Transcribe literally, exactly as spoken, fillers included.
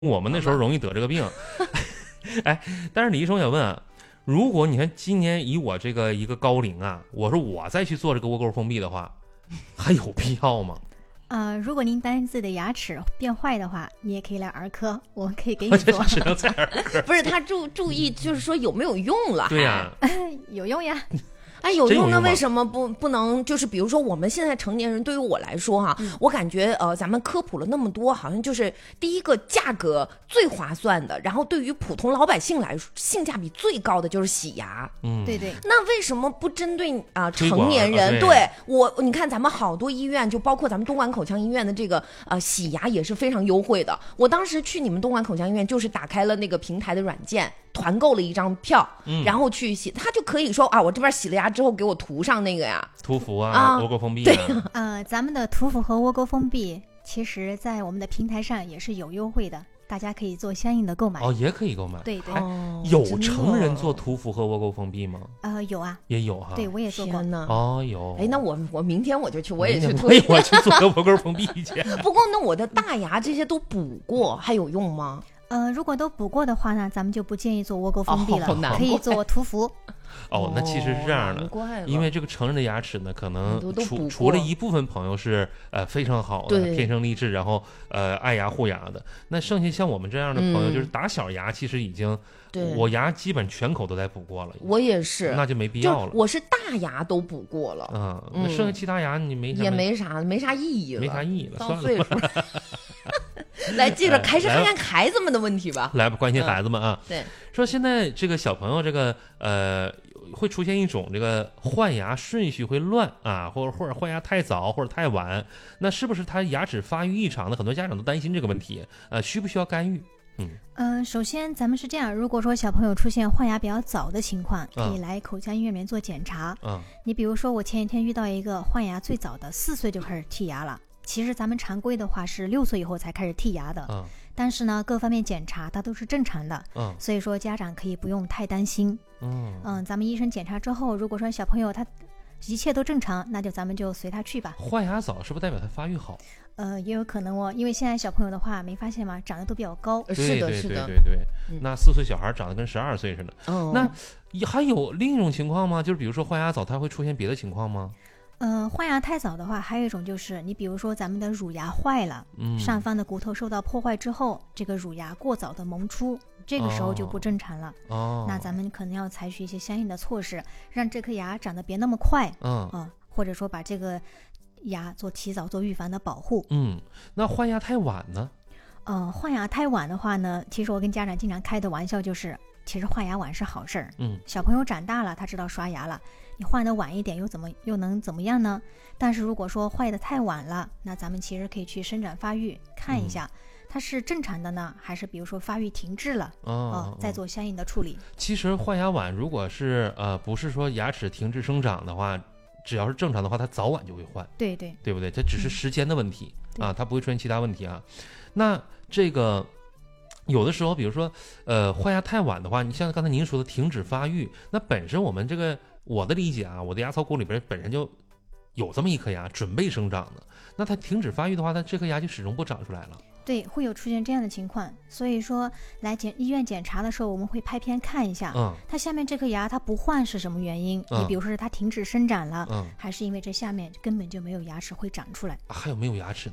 我们那时候容易得这个病。哎，但是李医生也问啊，如果你看今年以我这个一个高龄啊，我说我再去做这个窝沟封闭的话，还有必要吗？ 呃，如果您担心自己的牙齿变坏的话，你也可以来儿科，我们可以给你做。 只能在儿科。 不是他注注意，就是说有没有用了？ 对呀、 啊，有用呀。 哎，有用，那有用为什么不不能？就是比如说，我们现在成年人，对于我来说哈、 嗯， 我感觉呃，咱们科普了那么多，好像就是第一个价格最划算的，然后对于普通老百姓来说，性价比最高的就是洗牙。 嗯， 对对。 那为什么不针对啊、呃、 推广成年人？ 啊对对我，你看咱们好多医院，就包括咱们东莞口腔医院的这个呃洗牙也是非常优惠的。我当时去你们东莞口腔医院，就是打开了那个平台的软件。团购了一张票、嗯，然后去洗，他就可以说啊，我这边洗了牙之后给我涂上那个呀， 涂氟啊， 啊窝沟封闭对啊。 呃，咱们的涂氟和窝沟封闭，其实在我们的平台上也是有优惠的，大家可以做相应的购买。 哦，也可以购买。 对对。 哦， 有成人做涂氟和窝沟封闭吗？ 呃，有啊， 也有哈。 对我也做过。 天哪！ 哦，有。 哎，那我我明天我就去，我也去涂。 我也我去做个窝沟封闭去。 不过那我的大牙这些都补过，还有用吗？ 呃，如果都补过的话呢，咱们就不建议做窝沟封闭了， 哦、 可以做涂氟。 哦，那其实是这样的，因为这个成人的牙齿呢，可能除除了一部分朋友是呃非常好的，天生丽质，然后呃爱牙护牙的，那剩下像我们这样的朋友，嗯、就是打小牙，其实已经，我牙基本全口都在补过了。 我也是， 那就没必要了。 我是大牙都补过了， 嗯，那剩下其他牙你没也没啥没啥意义了， 没啥意义了， 到岁数了。来，接着开始看看孩子们的问题吧。 来吧，关心孩子们啊。 嗯、对， 说现在这个小朋友这个呃会出现一种这个换牙顺序会乱啊，或者或者换牙太早或者太晚，那是不是他牙齿发育异常的？很多家长都担心这个问题，呃，需不需要干预？嗯嗯、呃，首先咱们是这样，如果说小朋友出现换牙比较早的情况，可以来口腔医院里面做检查。 嗯， 你比如说我前几天遇到一个换牙最早的，四岁就开始剔牙了。其实咱们常规的话是六岁以后才开始剔牙的， 嗯， 但是呢，各方面检查它都是正常的， 嗯， 所以说家长可以不用太担心， 嗯嗯，咱们医生检查之后，如果说小朋友他一切都正常，那就咱们就随他去吧。 换牙早是不是代表他发育好？ 呃，也有可能哦，因为现在小朋友的话，没发现吗？长得都比较高。 是的，是的， 对对对对，嗯、那四岁小孩长得跟十二岁似的。 哦， 那还有另一种情况吗？就是比如说换牙早，它会出现别的情况吗？ 呃，换牙太早的话，还有一种就是你比如说咱们的乳牙坏了， 嗯， 上方的骨头受到破坏之后，这个乳牙过早的萌出，这个时候就不正常了。 哦， 那咱们可能要采取一些相应的措施，让这颗牙长得别那么快。 嗯啊、呃，或者说把这个牙做提早做预防的保护。 嗯，那换牙太晚呢？ 呃，换牙太晚的话呢，其实我跟家长经常开的玩笑就是，其实换牙晚是好事儿。 嗯， 小朋友长大了，他知道刷牙了。你换的晚一点又怎么又能怎么样呢？但是如果说坏的太晚了，那咱们其实可以去生长发育看一下，嗯、它是正常的呢，还是比如说发育停滞了， 哦， 呃、再做相应的处理。 其实换牙晚，如果是呃不是说牙齿停滞生长的话，只要是正常的话，它早晚就会换。 对对， 对不对？它只是时间的问题、 嗯、 啊，它不会出现其他问题啊。那这个。有的时候，比如说，呃，换牙太晚的话，你像刚才您说的停止发育，那本身我们这个我的理解啊，我的牙槽骨里边本身就有这么一颗牙准备生长的，那它停止发育的话，它这颗牙就始终不长出来了。 对，会有出现这样的情况，所以说来检医院检查的时候，我们会拍片看一下， 嗯， 它下面这颗牙它不换是什么原因？ 嗯、 你比如说是它停止生长了， 嗯， 还是因为这下面根本就没有牙齿会长出来？ 啊、还有没有牙齿？